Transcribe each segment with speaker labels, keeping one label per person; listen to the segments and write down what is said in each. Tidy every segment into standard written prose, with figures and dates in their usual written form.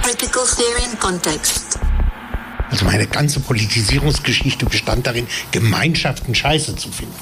Speaker 1: Critical Theory in Context.
Speaker 2: Also meine ganze Politisierungsgeschichte bestand darin, Gemeinschaften scheiße zu finden.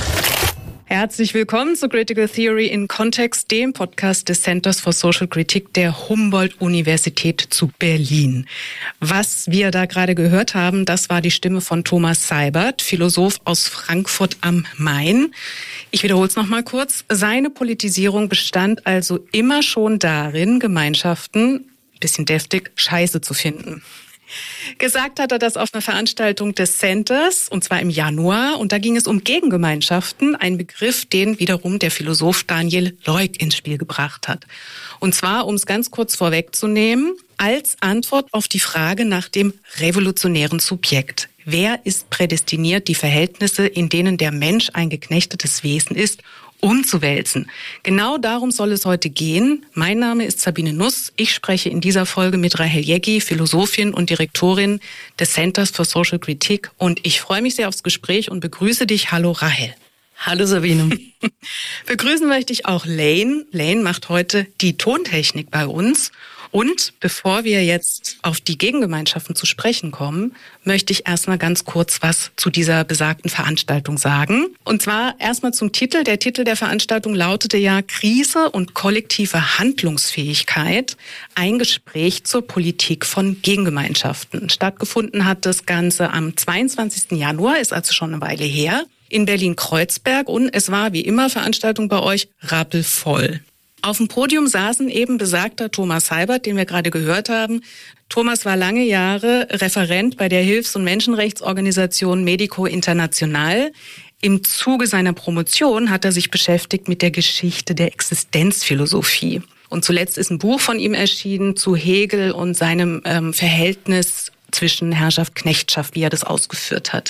Speaker 3: Herzlich willkommen zu Critical Theory in Context, dem Podcast des Centers for Social Critique der Humboldt-Universität zu Berlin. Was wir da gerade gehört haben, das war die Stimme von Thomas Seibert, Philosoph aus Frankfurt am Main. Ich wiederhole es nochmal kurz. Seine Politisierung bestand also immer schon darin, Gemeinschaften, bisschen deftig, scheiße zu finden. Gesagt hat er das auf einer Veranstaltung des Centers, und zwar im Januar. Und da ging es um Gegengemeinschaften, ein Begriff, den wiederum der Philosoph Daniel Leuk ins Spiel gebracht hat. Und zwar, um es ganz kurz vorwegzunehmen, als Antwort auf die Frage nach dem revolutionären Subjekt. Wer ist prädestiniert, die Verhältnisse, in denen der Mensch ein geknechtetes Wesen ist, umzuwälzen? Genau darum soll es heute gehen. Mein Name ist Sabine Nuss. Ich spreche in dieser Folge mit Rahel Jeggi, Philosophin und Direktorin des Centers for Social Critique. Und ich freue mich sehr aufs Gespräch und begrüße dich. Hallo Rahel.
Speaker 4: Hallo Sabine.
Speaker 3: Begrüßen möchte ich auch Lane. Lane macht heute die Tontechnik bei uns. Und bevor wir jetzt auf die Gegengemeinschaften zu sprechen kommen, möchte ich erstmal ganz kurz was zu dieser besagten Veranstaltung sagen. Und zwar erstmal zum Titel. Der Titel der Veranstaltung lautete ja Krise und kollektive Handlungsfähigkeit, ein Gespräch zur Politik von Gegengemeinschaften. Stattgefunden hat das Ganze am 22. Januar, ist also schon eine Weile her, in Berlin-Kreuzberg. Und es war wie immer Veranstaltung bei euch rappelvoll. Auf dem Podium saßen eben besagter Thomas Seibert, den wir gerade gehört haben. Thomas war lange Jahre Referent bei der Hilfs- und Menschenrechtsorganisation Medico International. Im Zuge seiner Promotion hat er sich beschäftigt mit der Geschichte der Existenzphilosophie. Und zuletzt ist ein Buch von ihm erschienen zu Hegel und seinem Verhältnis zwischen Herrschaft-Knechtschaft, wie er das ausgeführt hat.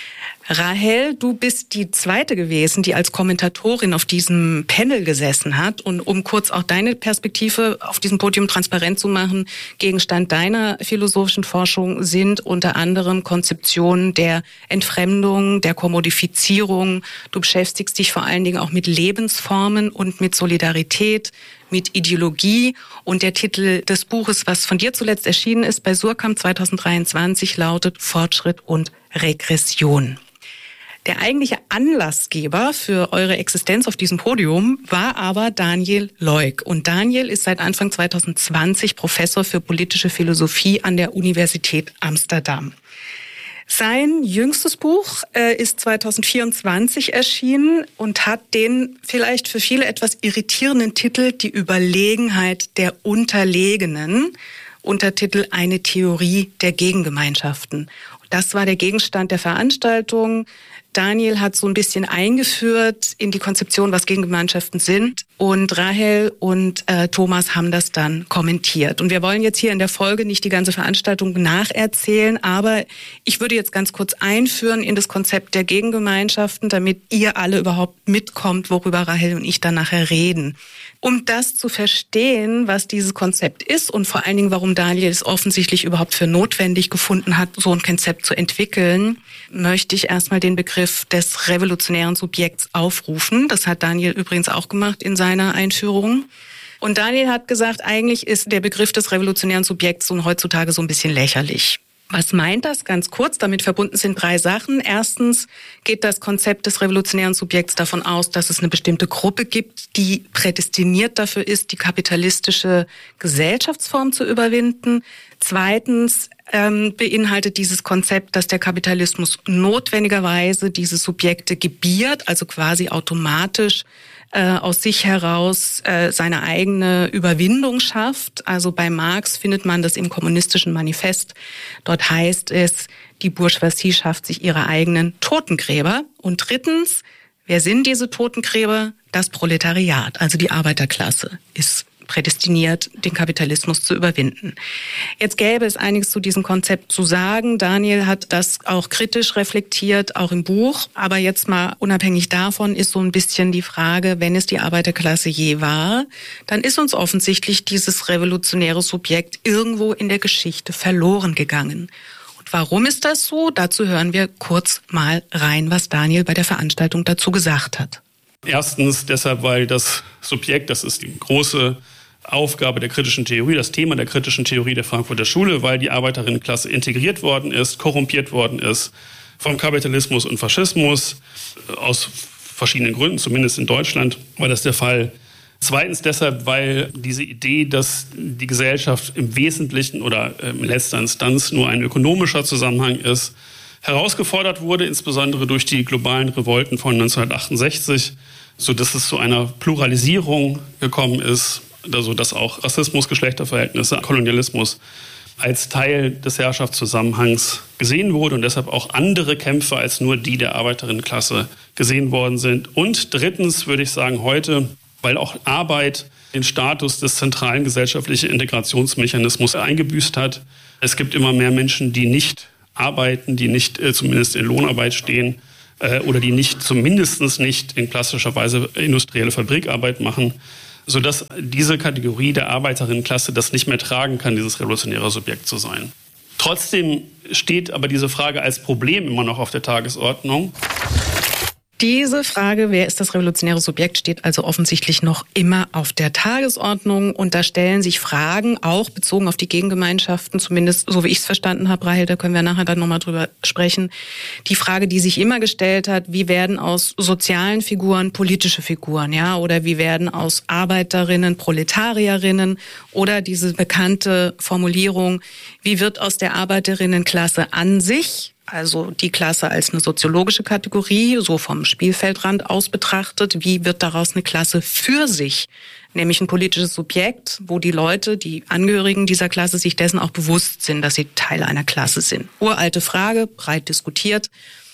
Speaker 3: Rahel, du bist die zweite gewesen, die als Kommentatorin auf diesem Panel gesessen hat. Und um kurz auch deine Perspektive auf diesem Podium transparent zu machen, Gegenstand deiner philosophischen Forschung sind unter anderem Konzeptionen der Entfremdung, der Kommodifizierung. Du beschäftigst dich vor allen Dingen auch mit Lebensformen und mit Solidarität, mit Ideologie. Und der Titel des Buches, was von dir zuletzt erschienen ist, bei Suhrkamp 2023, lautet Fortschritt und Regression. Der eigentliche Anlassgeber für eure Existenz auf diesem Podium war aber Daniel Leuk. Und Daniel ist seit Anfang 2020 Professor für politische Philosophie an der Universität Amsterdam. Sein jüngstes Buch ist 2024 erschienen und hat den vielleicht für viele etwas irritierenden Titel Die Überlegenheit der Unterlegenen, Untertitel Eine Theorie der Gegengemeinschaften. Das war der Gegenstand der Veranstaltung. Daniel hat so ein bisschen eingeführt in die Konzeption, was Gegengemeinschaften sind. Und Rahel und Thomas haben das dann kommentiert. Und wir wollen jetzt hier in der Folge nicht die ganze Veranstaltung nacherzählen, aber ich würde jetzt ganz kurz einführen in das Konzept der Gegengemeinschaften, damit ihr alle überhaupt mitkommt, worüber Rahel und ich dann nachher reden. Um das zu verstehen, was dieses Konzept ist und vor allen Dingen, warum Daniel es offensichtlich überhaupt für notwendig gefunden hat, so ein Konzept zu entwickeln, möchte ich erstmal den Begriff des revolutionären Subjekts aufrufen. Das hat Daniel übrigens auch gemacht in seiner Einführung. Und Daniel hat gesagt, eigentlich ist der Begriff des revolutionären Subjekts heutzutage so ein bisschen lächerlich. Was meint das? Ganz kurz, damit verbunden sind 3 Sachen. Erstens geht das Konzept des revolutionären Subjekts davon aus, dass es eine bestimmte Gruppe gibt, die prädestiniert dafür ist, die kapitalistische Gesellschaftsform zu überwinden. Zweitens beinhaltet dieses Konzept, dass der Kapitalismus notwendigerweise diese Subjekte gebiert, also quasi automatisch aus sich heraus seine eigene Überwindung schafft. Also bei Marx findet man das im Kommunistischen Manifest. Dort heißt es, die Bourgeoisie schafft sich ihre eigenen Totengräber. Und drittens, wer sind diese Totengräber? Das Proletariat, also die Arbeiterklasse, ist prädestiniert, den Kapitalismus zu überwinden. Jetzt gäbe es einiges zu diesem Konzept zu sagen. Daniel hat das auch kritisch reflektiert, auch im Buch. Aber jetzt mal unabhängig davon ist so ein bisschen die Frage, wenn es die Arbeiterklasse je war, dann ist uns offensichtlich dieses revolutionäre Subjekt irgendwo in der Geschichte verloren gegangen. Und warum ist das so? Dazu hören wir kurz mal rein, was Daniel bei der Veranstaltung dazu gesagt hat.
Speaker 4: Erstens deshalb, weil das Subjekt, das ist die große Aufgabe der kritischen Theorie, das Thema der kritischen Theorie der Frankfurter Schule, weil die Arbeiterinnenklasse integriert worden ist, korrumpiert worden ist vom Kapitalismus und Faschismus, aus verschiedenen Gründen, zumindest in Deutschland war das der Fall. Zweitens deshalb, weil diese Idee, dass die Gesellschaft im Wesentlichen oder in letzter Instanz nur ein ökonomischer Zusammenhang ist, herausgefordert wurde, insbesondere durch die globalen Revolten von 1968, sodass es zu einer Pluralisierung gekommen ist, also dass auch Rassismus, Geschlechterverhältnisse, Kolonialismus als Teil des Herrschaftszusammenhangs gesehen wurde und deshalb auch andere Kämpfe als nur die der Arbeiterinnenklasse gesehen worden sind. Und drittens würde ich sagen heute, weil auch Arbeit den Status des zentralen gesellschaftlichen Integrationsmechanismus eingebüßt hat. Es gibt immer mehr Menschen, die nicht arbeiten, die nicht zumindest in Lohnarbeit stehen oder die nicht zumindest nicht in klassischer Weise industrielle Fabrikarbeit machen, sodass diese Kategorie der Arbeiterinnenklasse das nicht mehr tragen kann, dieses revolutionäre Subjekt zu sein. Trotzdem steht aber diese Frage als Problem immer noch auf der Tagesordnung.
Speaker 3: Diese Frage, wer ist das revolutionäre Subjekt, steht also offensichtlich noch immer auf der Tagesordnung. Und da stellen sich Fragen, auch bezogen auf die Gegengemeinschaften, zumindest so wie ich es verstanden habe, Rahel, da können wir nachher dann nochmal drüber sprechen. Die Frage, die sich immer gestellt hat, wie werden aus sozialen Figuren politische Figuren, ja? Oder wie werden aus Arbeiterinnen Proletarierinnen? Oder diese bekannte Formulierung, wie wird aus der Arbeiterinnenklasse an sich, also die Klasse als eine soziologische Kategorie, so vom Spielfeldrand aus betrachtet, wie wird daraus eine Klasse für sich, nämlich ein politisches Subjekt, wo die Leute, die Angehörigen dieser Klasse sich dessen auch bewusst sind, dass sie Teil einer Klasse sind. Uralte Frage, breit diskutiert.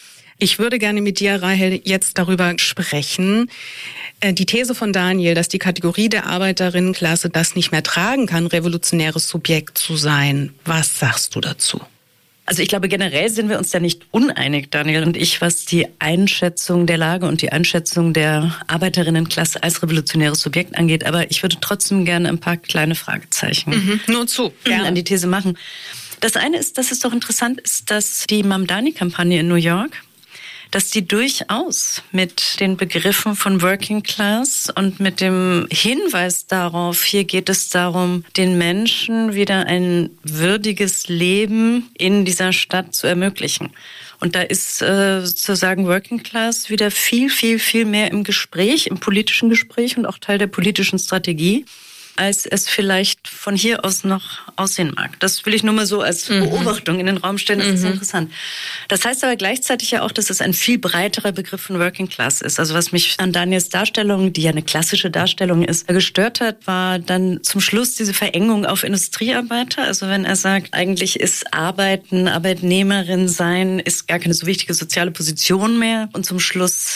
Speaker 3: Ich würde gerne mit dir, Rahel, jetzt darüber sprechen. Die These von Daniel, dass die Kategorie der Arbeiterinnenklasse das nicht mehr tragen kann, revolutionäres Subjekt zu sein. Was sagst du dazu?
Speaker 5: Also ich glaube, generell sind wir uns da nicht uneinig, Daniel und ich, was die Einschätzung der Lage und die Einschätzung der Arbeiterinnenklasse als revolutionäres Subjekt angeht. Aber ich würde trotzdem gerne ein paar kleine Fragezeichen
Speaker 3: nur zu
Speaker 5: an die These machen. Das eine ist, dass es doch interessant ist, dass die Mamdani-Kampagne in New York, dass die durchaus mit den Begriffen von Working Class und mit dem Hinweis darauf, hier geht es darum, den Menschen wieder ein würdiges Leben in dieser Stadt zu ermöglichen. Und da ist sozusagen Working Class wieder viel, viel, viel mehr im Gespräch, im politischen Gespräch und auch Teil der politischen Strategie, als es vielleicht von hier aus noch aussehen mag. Das will ich nur mal so als Beobachtung in den Raum stellen, das ist interessant. Das heißt aber gleichzeitig ja auch, dass es ein viel breiterer Begriff von Working Class ist. Also was mich an Daniels Darstellung, die ja eine klassische Darstellung ist, gestört hat, war dann zum Schluss diese Verengung auf Industriearbeiter. Also wenn er sagt, eigentlich ist Arbeiten, Arbeitnehmerin sein, ist gar keine so wichtige soziale Position mehr. Und zum Schluss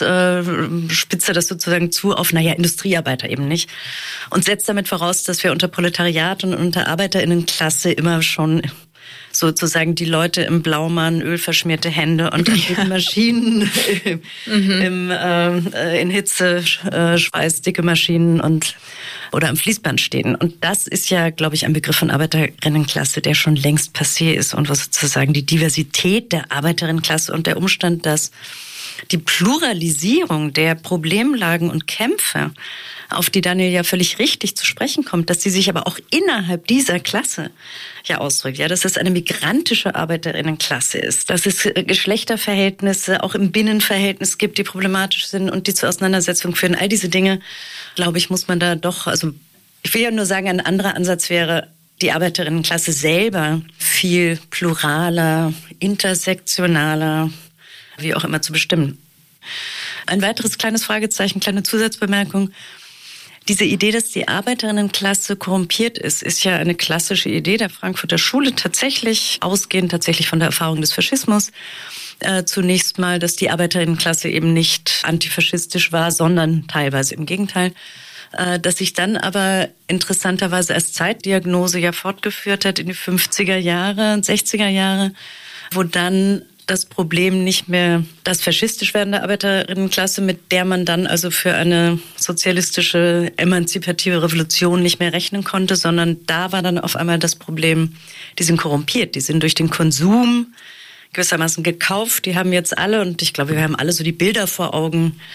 Speaker 5: spitzt er das sozusagen zu auf, Industriearbeiter eben nicht. Und setzt damit voraus, dass wir unter Proletariat und unter Arbeiterinnenklasse immer schon sozusagen die Leute im Blaumann, ölverschmierte Hände und an Maschinen in Hitze, Schweiß, dicke Maschinen oder am Fließband stehen. Und das ist ja, glaube ich, ein Begriff von Arbeiterinnenklasse, der schon längst passé ist und wo sozusagen die Diversität der Arbeiterinnenklasse und der Umstand, dass die Pluralisierung der Problemlagen und Kämpfe, auf die Daniel ja völlig richtig zu sprechen kommt, dass sie sich aber auch innerhalb dieser Klasse ja ausdrückt, ja, dass es eine migrantische Arbeiterinnenklasse ist, dass es Geschlechterverhältnisse auch im Binnenverhältnis gibt, die problematisch sind und die zur Auseinandersetzung führen. All diese Dinge, glaube ich, muss man da doch, also ich will ja nur sagen, ein anderer Ansatz wäre, die Arbeiterinnenklasse selber viel pluraler, intersektionaler, wie auch immer zu bestimmen. Ein weiteres kleines Fragezeichen, kleine Zusatzbemerkung. Diese Idee, dass die Arbeiterinnenklasse korrumpiert ist ja eine klassische Idee der Frankfurter Schule, ausgehend von der Erfahrung des Faschismus. Zunächst mal, dass die Arbeiterinnenklasse eben nicht antifaschistisch war, sondern teilweise im Gegenteil. Dass sich dann aber interessanterweise als Zeitdiagnose ja fortgeführt hat in die 50er Jahre, 60er Jahre, wo dann das Problem nicht mehr das faschistisch werdende Arbeiterinnenklasse, mit der man dann also für eine sozialistische, emanzipative Revolution nicht mehr rechnen konnte, sondern da war dann auf einmal das Problem, die sind korrumpiert, die sind durch den Konsum gewissermaßen gekauft, die haben jetzt alle, und ich glaube, wir haben alle so die Bilder vor Augen,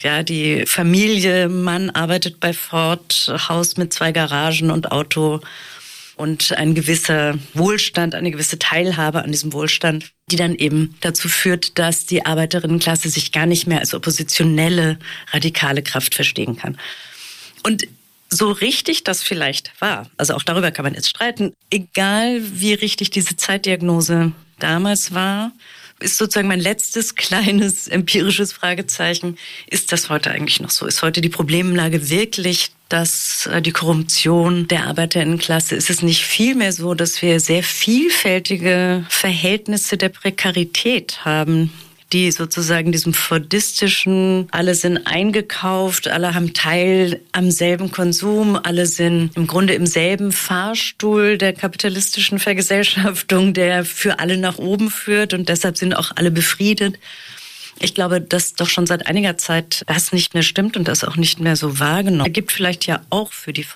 Speaker 5: Ja, die Familie, Mann arbeitet bei Ford, Haus mit 2 Garagen und Auto und ein gewisser Wohlstand, eine gewisse Teilhabe an diesem Wohlstand, die dann eben dazu führt, dass die Arbeiterinnenklasse sich gar nicht mehr als oppositionelle, radikale Kraft verstehen kann. Und so richtig das vielleicht war, also auch darüber kann man jetzt streiten, egal wie richtig diese Zeitdiagnose damals war, ist sozusagen mein letztes kleines empirisches Fragezeichen, ist das heute eigentlich noch so? Ist heute die Problemlage wirklich, dass die Korruption der Arbeiterinnenklasse, ist es nicht vielmehr so, dass wir sehr vielfältige Verhältnisse der Prekarität haben, die sozusagen diesem fordistischen, alle sind eingekauft, alle haben Teil am selben Konsum, alle sind im Grunde im selben Fahrstuhl der kapitalistischen Vergesellschaftung, der für alle nach oben führt und deshalb sind auch alle befriedet. Ich glaube, dass doch schon seit einiger Zeit das nicht mehr stimmt und das auch nicht mehr so wahrgenommen. Es gibt vielleicht ja auch für die